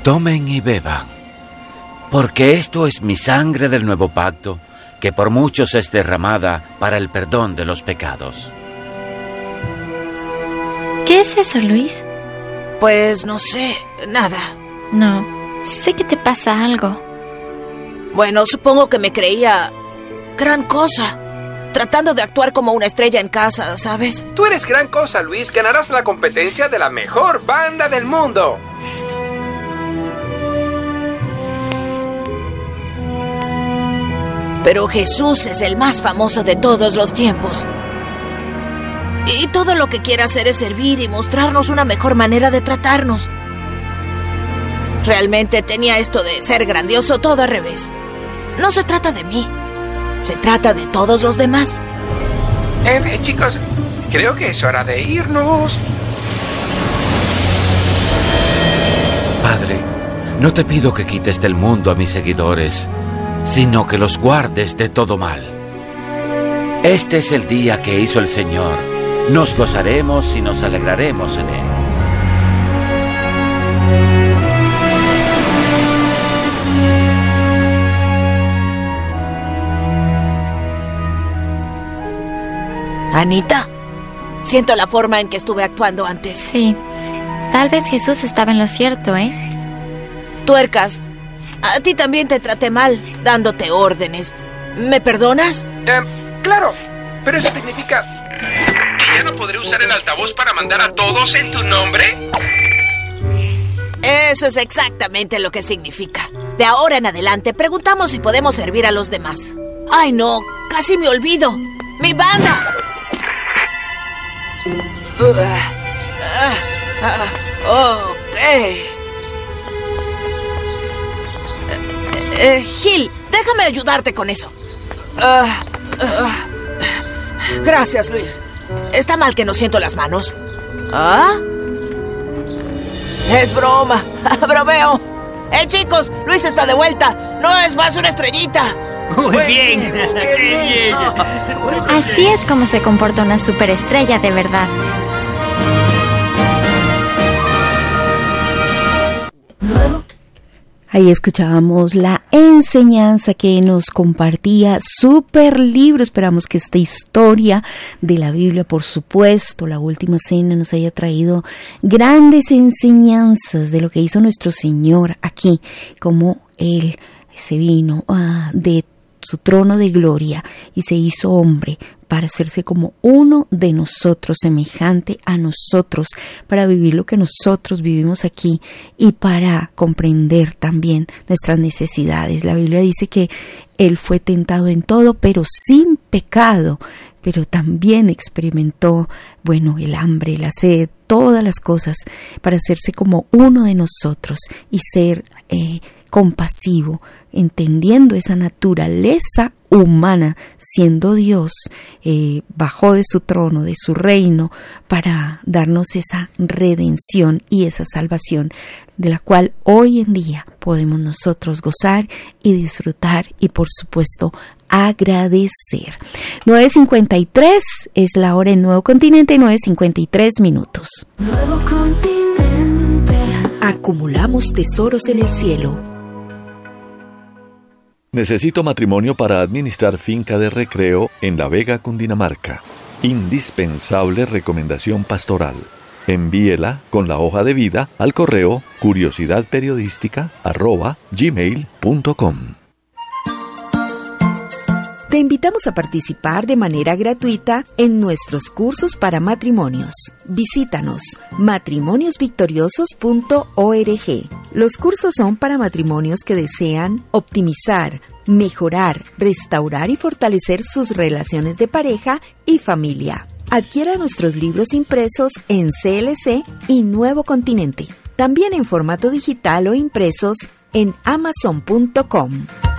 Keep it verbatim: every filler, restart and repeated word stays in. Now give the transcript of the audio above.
Tomen y beban, porque esto es mi sangre del nuevo pacto, que por muchos es derramada para el perdón de los pecados. ¿Qué es eso, Luis? Pues no sé, nada. No, sé que te pasa algo. Bueno, supongo que me creía gran cosa, tratando de actuar como una estrella en casa, ¿sabes? Tú eres gran cosa, Luis. Ganarás la competencia de la mejor banda del mundo. Pero Jesús es el más famoso de todos los tiempos. Y todo lo que quiere hacer es servir y mostrarnos una mejor manera de tratarnos. Realmente tenía esto de ser grandioso todo al revés. No se trata de mí, se trata de todos los demás. Eh, eh, chicos, creo que es hora de irnos. Padre, no te pido que quites del mundo a mis seguidores, sino que los guardes de todo mal. Este es el día que hizo el Señor. Nos gozaremos y nos alegraremos en él. Anita, siento la forma en que estuve actuando antes. Sí, tal vez Jesús estaba en lo cierto, ¿eh? Tuercas, a ti también te traté mal, dándote órdenes. ¿Me perdonas? Eh, claro, pero eso significa que ya no podré usar el altavoz para mandar a todos en tu nombre. Eso es exactamente lo que significa. De ahora en adelante preguntamos si podemos servir a los demás. Ay, no, casi me olvido. ¡Mi banda! Uh, uh, uh, ok. Uh, uh, Gil, déjame ayudarte con eso. Uh, uh, gracias, Luis. ¿Está mal que no siento las manos? ¿Ah? Es broma. Bromeo. ¡Eh, chicos! Luis está de vuelta. No es más una estrellita. Muy bien. ¡Qué bien! Así es como se comporta una superestrella de verdad. Ahí escuchábamos la enseñanza que nos compartía Super Libro. Esperamos que esta historia de la Biblia, por supuesto, la última cena, nos haya traído grandes enseñanzas de lo que hizo nuestro Señor aquí, como Él se vino uh, de su trono de gloria y se hizo hombre para hacerse como uno de nosotros, semejante a nosotros, para vivir lo que nosotros vivimos aquí y para comprender también nuestras necesidades. La Biblia dice que Él fue tentado en todo, pero sin pecado, pero también experimentó, bueno, el hambre, la sed, todas las cosas para hacerse como uno de nosotros y ser eh, compasivo, entendiendo esa naturaleza humana, siendo Dios, eh, bajó de su trono, de su reino, para darnos esa redención y esa salvación, de la cual hoy en día podemos nosotros gozar y disfrutar y, por supuesto, agradecer. nueve cincuenta y tres es la hora en Nuevo Continente, nueve cincuenta y tres minutos. Nuevo Continente. Acumulamos tesoros en el cielo. Necesito matrimonio para administrar finca de recreo en La Vega, Cundinamarca. Indispensable recomendación pastoral. Envíela con la hoja de vida al correo curiosidadperiodística arroba gmail punto com. Te invitamos a participar de manera gratuita en nuestros cursos para matrimonios. Visítanos matrimonios victoriosos punto org. Los cursos son para matrimonios que desean optimizar, mejorar, restaurar y fortalecer sus relaciones de pareja y familia. Adquiera nuestros libros impresos en C L C y Nuevo Continente. También en formato digital o impresos en amazon punto com.